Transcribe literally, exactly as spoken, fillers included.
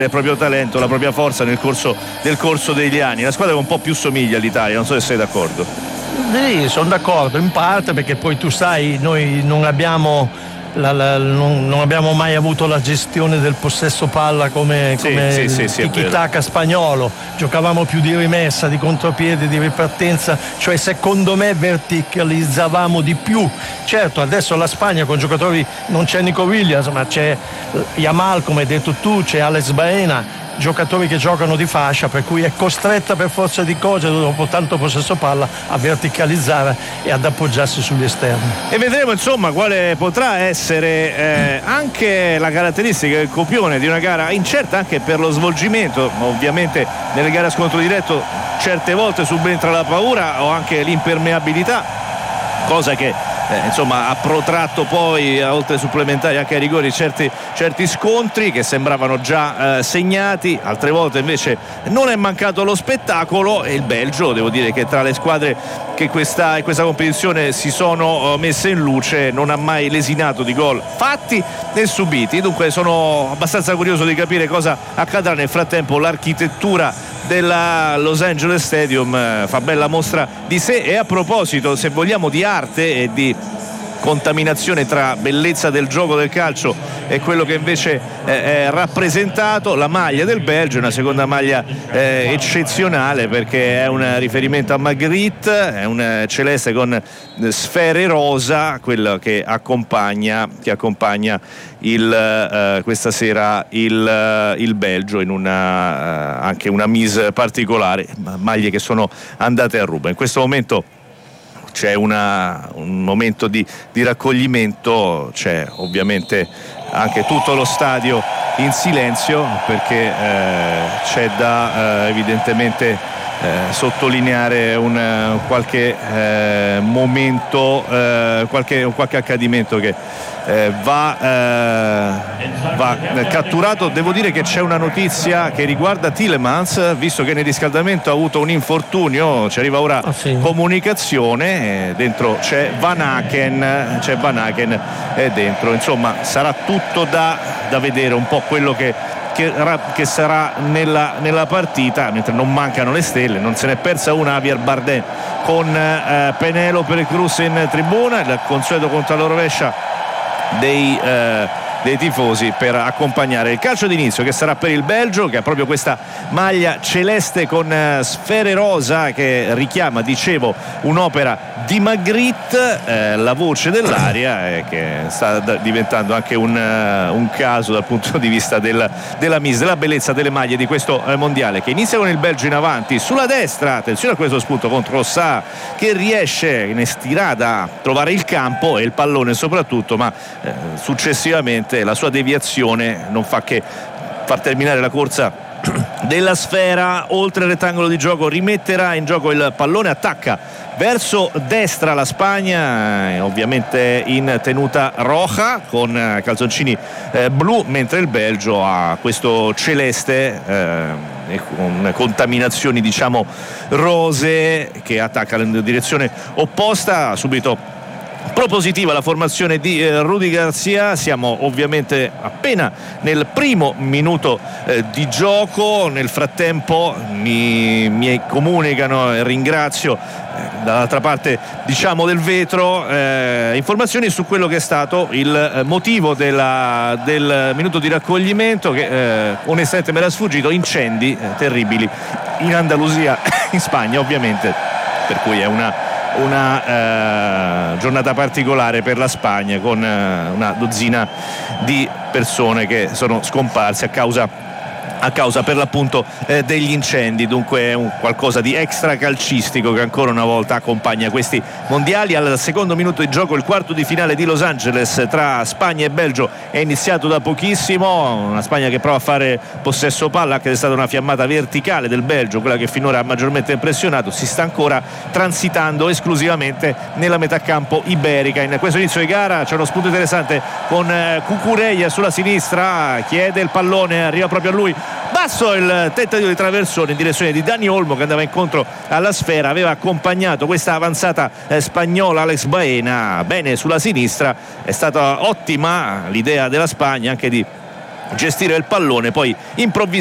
il proprio talento, la propria forza nel corso, nel corso degli anni. La squadra che un po' più somiglia all'Italia, non so se sei d'accordo. Sì, sono d'accordo in parte, perché poi tu sai, noi non abbiamo La, la, non, non abbiamo mai avuto la gestione del possesso palla come, sì, come sì, il sì, sì, tiki-taka spagnolo. Giocavamo più di rimessa, di contropiede, di ripartenza, cioè secondo me verticalizzavamo di più. Certo, adesso la Spagna con giocatori, non c'è Nico Williams, ma c'è Yamal, come hai detto tu, c'è Alex Baena, giocatori che giocano di fascia, per cui è costretta per forza di cose, dopo tanto possesso palla, a verticalizzare e ad appoggiarsi sugli esterni. E vedremo insomma quale potrà essere eh, anche la caratteristica del copione di una gara incerta anche per lo svolgimento. Ovviamente nelle gare a scontro diretto certe volte subentra la paura o anche l'impermeabilità, cosa che Eh, insomma ha protratto poi, oltre ai supplementari anche ai rigori, certi, certi scontri che sembravano già eh, segnati. Altre volte invece non è mancato lo spettacolo, e il Belgio, devo dire che tra le squadre che questa, in questa competizione si sono uh, messe in luce, non ha mai lesinato di gol fatti né subiti. Dunque sono abbastanza curioso di capire cosa accadrà. Nel frattempo l'architettura della Los Angeles Stadium eh, fa bella mostra di sé. E a proposito, se vogliamo, di arte e di contaminazione tra bellezza del gioco del calcio e quello che invece è rappresentato, la maglia del Belgio è una seconda maglia eh, eccezionale, perché è un riferimento a Magritte, è un celeste con sfere rosa, quello che accompagna, che accompagna il, eh, questa sera il, il Belgio in una, eh, anche una mise particolare, maglie che sono andate a ruba. In questo momento c'è una, un momento di, di raccoglimento, c'è ovviamente anche tutto lo stadio in silenzio, perché eh, c'è da eh, evidentemente eh, sottolineare un uh, qualche eh, momento, eh, qualche, qualche accadimento che eh, va, eh, va catturato. Devo dire che c'è una notizia che riguarda Tielemans, visto che nel riscaldamento ha avuto un infortunio. Ci arriva ora oh, sì. comunicazione, eh, dentro c'è Van Aken, c'è Van Aken è dentro. Insomma, sarà tutto da, da vedere un po' quello che Che, che sarà nella, nella partita, mentre non mancano le stelle. Non se n'è persa una Javier Bardem con eh, Penélope Cruz in tribuna, il consueto contrarrovescia dei eh, dei tifosi per accompagnare il calcio d'inizio, che sarà per il Belgio, che ha proprio questa maglia celeste con eh, sfere rosa che richiama, dicevo, un'opera di Magritte, eh, la voce dell'aria, eh, che sta da, diventando anche un, uh, un caso dal punto di vista del, della mise, della bellezza delle maglie di questo eh, mondiale, che inizia con il Belgio in avanti sulla destra. Attenzione a questo spunto contro Sa, che riesce in estirata a trovare il campo e il pallone soprattutto, ma eh, successivamente la sua deviazione non fa che far terminare la corsa della sfera oltre il rettangolo di gioco. Rimetterà in gioco il pallone, attacca verso destra la Spagna, ovviamente in tenuta roja con calzoncini eh, blu, mentre il Belgio ha questo celeste eh, con contaminazioni, diciamo, rose, che attacca in direzione opposta. Subito propositiva la formazione di eh, Rudy Garcia. Siamo ovviamente appena nel primo minuto eh, di gioco. Nel frattempo mi, mi comunicano, e ringrazio eh, dall'altra parte, diciamo, del vetro, eh, informazioni su quello che è stato il eh, motivo della, del minuto di raccoglimento, che eh, onestamente mi era sfuggito. Incendi eh, terribili in Andalusia, in Spagna ovviamente, per cui è una una eh, giornata particolare per la Spagna, con eh, una dozzina di persone che sono scomparse a causa a causa per l'appunto eh, degli incendi. Dunque è un qualcosa di extra calcistico che ancora una volta accompagna questi mondiali. Al secondo minuto di gioco il quarto di finale di Los Angeles tra Spagna e Belgio è iniziato da pochissimo. Una Spagna che prova a fare possesso palla, che è stata una fiammata verticale del Belgio, quella che finora ha maggiormente impressionato. Si sta ancora transitando esclusivamente nella metà campo iberica. In questo inizio di gara c'è uno spunto interessante con eh, Cucurella sulla sinistra, chiede il pallone, arriva proprio a lui, basso il tentativo di traversone in direzione di Dani Olmo, che andava incontro alla sfera. Aveva accompagnato questa avanzata eh, spagnola Alex Baena bene sulla sinistra. È stata ottima l'idea della Spagna anche di gestire il pallone, poi improvvisamente